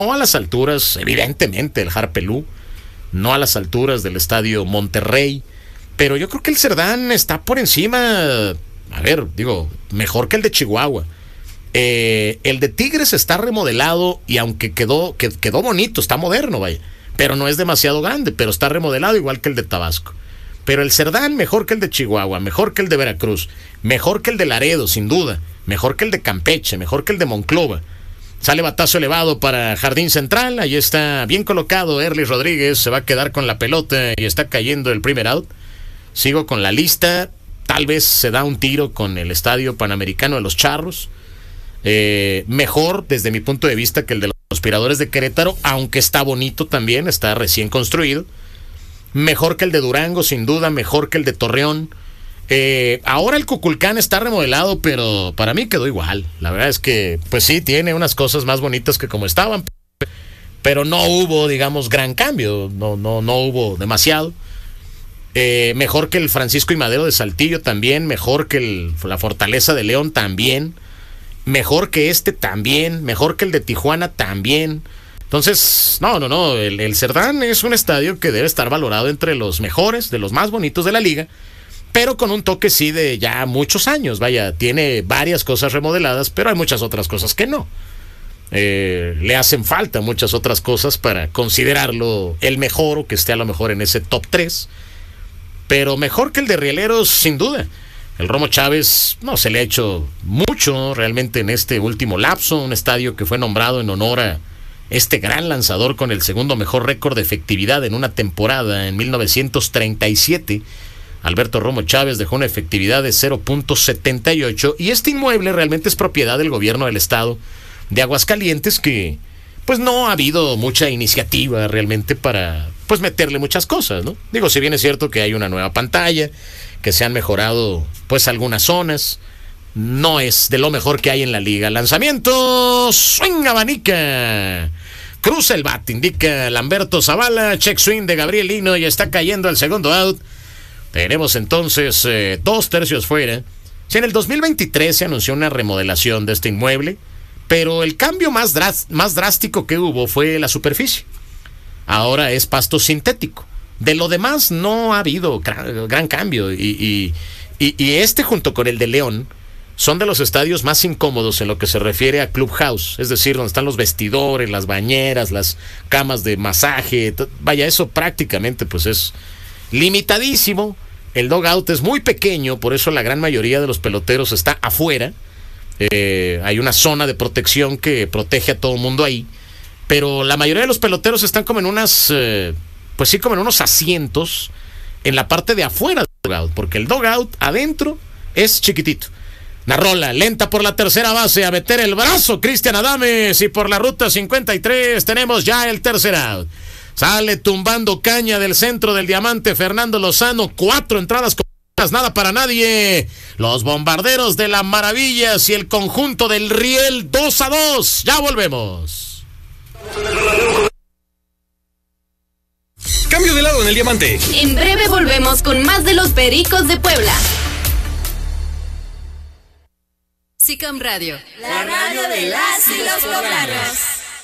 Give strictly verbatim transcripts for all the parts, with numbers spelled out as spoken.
no a las alturas, evidentemente, del Harpelú, no a las alturas del Estadio Monterrey, pero yo creo que el Cerdán está por encima, a ver, digo, mejor que el de Chihuahua. Eh, el de Tigres está remodelado y aunque quedó, que, quedó bonito, está moderno, vaya, pero no es demasiado grande, pero está remodelado igual que el de Tabasco. Pero el Cerdán mejor que el de Chihuahua, mejor que el de Veracruz, mejor que el de Laredo, sin duda, mejor que el de Campeche, mejor que el de Monclova. Sale batazo elevado para Jardín Central, ahí está bien colocado Erly Rodríguez, se va a quedar con la pelota y está cayendo el primer out. Sigo con la lista, tal vez se da un tiro con el Estadio Panamericano de los Charros. Eh, mejor desde mi punto de vista que el de los Aspiradores de Querétaro, aunque está bonito también, está recién construido. Mejor que el de Durango, sin duda, mejor que el de Torreón. Eh, ahora el Cuculcán está remodelado, pero para mí quedó igual. La verdad es que, pues sí, tiene unas cosas más bonitas que como estaban, pero no hubo, digamos, gran cambio, no, no, no hubo demasiado. Eh, mejor que el Francisco y Madero de Saltillo también, mejor que el, la Fortaleza de León también, mejor que este también, mejor que el de Tijuana también. Entonces, no, no, no, el, el Cerdán es un estadio que debe estar valorado entre los mejores, de los más bonitos de la liga, pero con un toque sí de ya muchos años. Vaya, tiene varias cosas remodeladas, pero hay muchas otras cosas que no. Eh, le hacen falta muchas otras cosas para considerarlo el mejor o que esté a lo mejor en ese top tres, pero mejor que el de Rieleros, sin duda. El Romo Chávez no se le ha hecho mucho realmente en este último lapso, un estadio que fue nombrado en honor a este gran lanzador con el segundo mejor récord de efectividad en una temporada en mil novecientos treinta y siete. Alberto Romo Chávez dejó una efectividad de cero punto setenta y ocho y este inmueble realmente es propiedad del gobierno del estado de Aguascalientes, que pues no ha habido mucha iniciativa realmente para pues meterle muchas cosas, ¿no? Digo, si bien es cierto que hay una nueva pantalla, que se han mejorado pues algunas zonas, no es de lo mejor que hay en la liga. Lanzamiento, swing abanica, cruza el bat, indica Lamberto Zavala, check swing de Gabriel Lino y está cayendo el segundo out. Tenemos entonces eh, dos tercios fuera. Si en el dos mil veintitrés se anunció una remodelación de este inmueble, pero el cambio más, dras- más drástico que hubo fue la superficie. Ahora es pasto sintético. De lo demás no ha habido gran, gran cambio y, y, y, y este junto con el de León son de los estadios más incómodos en lo que se refiere a clubhouse, es decir, donde están los vestidores, las bañeras, las camas de masaje, t- vaya, eso prácticamente pues es limitadísimo. El dugout es muy pequeño, por eso la gran mayoría de los peloteros está afuera. Eh, hay una zona de protección que protege a todo el mundo ahí, pero la mayoría de los peloteros están como en unas, eh, pues sí, como en unos asientos en la parte de afuera del dugout, porque el dugout adentro es chiquitito. Narrola, lenta por la tercera base, a meter el brazo Cristian Adames, y por la ruta cincuenta y tres tenemos ya el tercer out. Sale tumbando caña del centro del diamante Fernando Lozano, cuatro entradas con nada para nadie. Los Bombarderos de la Maravillas y el conjunto del Riel dos a dos. Ya volvemos. Cambio de lado en el diamante. En breve volvemos con más de los Pericos de Puebla. SICAM Radio, la radio de las y los poblanos.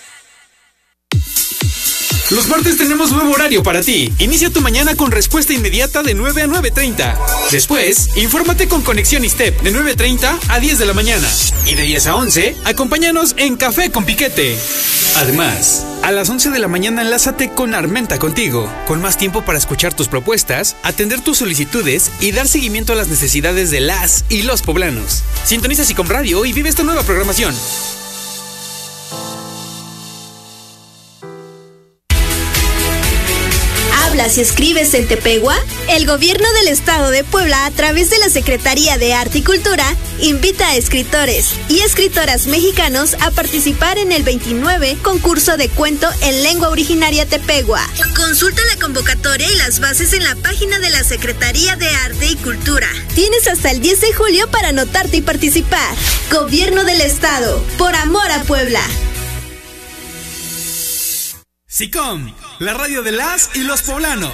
Los martes tenemos nuevo horario para ti. Inicia tu mañana con respuesta inmediata de nueve a nueve treinta. Después, infórmate con Conexión ISTEP de nueve treinta a diez de la mañana. Y de diez a once, acompáñanos en Café con Piquete. Además, a las once de la mañana enlázate con Armenta Contigo, con más tiempo para escuchar tus propuestas, atender tus solicitudes y dar seguimiento a las necesidades de las y los poblanos. Sintoniza SICAM Radio y vive esta nueva programación. ¿Hablas y escribes en Tepehua? El gobierno del estado de Puebla, a través de la Secretaría de Arte y Cultura, invita a escritores y escritoras mexicanos a participar en el veintinueve concurso de cuento en lengua originaria Tepehua. Consulta la convocatoria y las bases en la página de la Secretaría de Arte y Cultura. Tienes hasta el diez de julio para anotarte y participar. Gobierno del estado, por amor a Puebla. SICAM, la radio de las y los poblanos.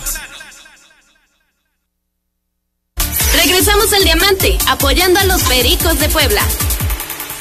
Regresamos al diamante, apoyando a los Pericos de Puebla.